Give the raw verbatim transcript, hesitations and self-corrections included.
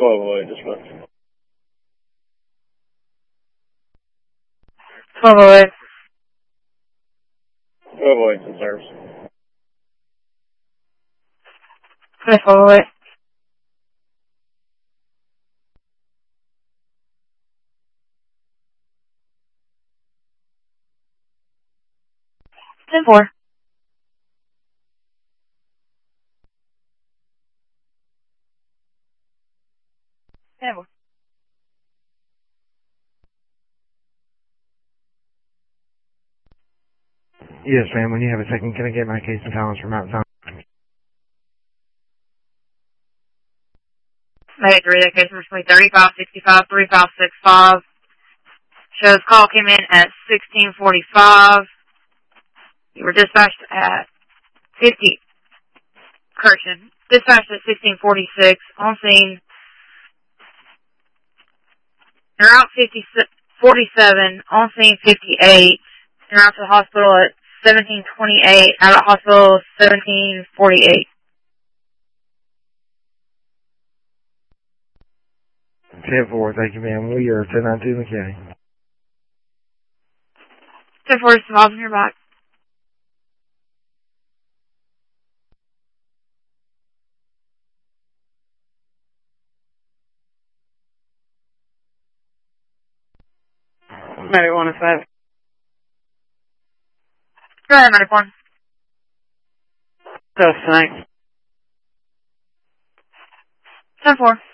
twelve oh eight, dispatch. twelve oh eight. twelve oh eight's in service. twelve oh eight. ten four. ten four. Yes, ma'am. When you have a second, can I get my case and balance from outside? Medic three, that case number twenty thirty-five sixty-five three five six five. Shows call came in at sixteen forty-five. You were dispatched at fifty. Correction. Dispatched at sixteen forty-six. On scene. You're out fifty forty-seven. On scene fifty-eight. You're out to the hospital at seventeen twenty-eight. Out of hospital seventeen forty-eight. ten four, thank you, ma'am. We are ten ninety-two McKinney. ten four, survive on your back. Medic one oh five. Go ahead, Medic one. So, thanks. ten four.